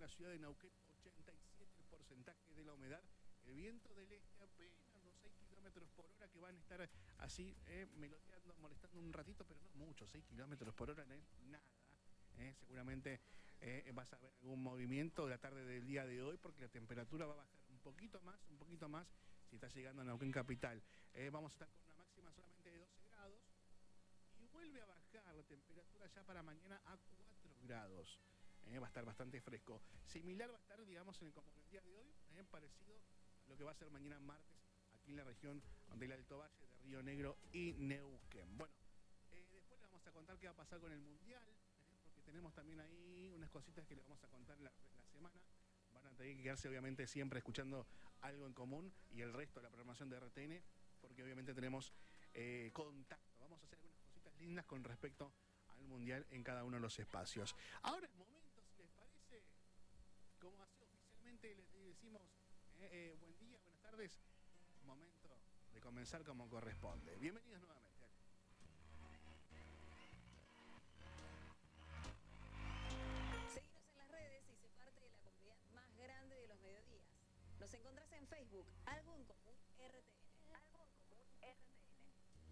la ciudad de Neuquén, 87 el porcentaje de la humedad. El viento del este apenas los 6 kilómetros por hora, que van a estar así melodeando, molestando un ratito, pero no mucho, 6 kilómetros por hora no es nada. Seguramente vas a ver algún movimiento de la tarde del día de hoy, porque la temperatura va a bajar un poquito más, si está llegando a Neuquén capital. Vamos a estar con una máxima solamente de 12 grados y vuelve a bajar la temperatura ya para mañana a 4 grados. Va a estar bastante fresco. Similar va a estar, digamos, como en el día de hoy, parecido a lo que va a ser mañana martes aquí en la región del Alto Valle, de Río Negro y Neuquén. Bueno, después le vamos a contar qué va a pasar con el Mundial, porque tenemos también ahí unas cositas que le vamos a contar la semana. Van a tener que quedarse obviamente siempre escuchando algo en común y el resto de la programación de RTN, porque obviamente tenemos contacto. Vamos a hacer algunas cositas lindas con respecto al Mundial en cada uno de los espacios. Ahora es momento, si les parece, como así oficialmente les decimos buen día, buenas tardes, momento de comenzar como corresponde. Bienvenidos nuevamente. Seguinos en las redes y sé parte de la comunidad más grande de los mediodías. Nos encontrás en Facebook, Algo en Común RT.